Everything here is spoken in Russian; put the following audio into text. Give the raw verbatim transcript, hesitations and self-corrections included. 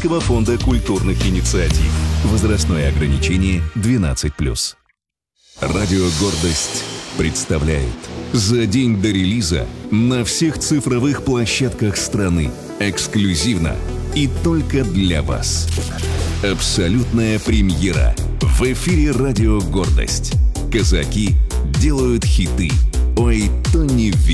Российского фонда культурных инициатив. Возрастное ограничение двенадцать плюс. Радио «Гордость» представляет за день до релиза на всех цифровых площадках страны эксклюзивно и только для вас. Абсолютная премьера в эфире «Радио «Гордость». Казаки делают хиты. Ой, то не ви.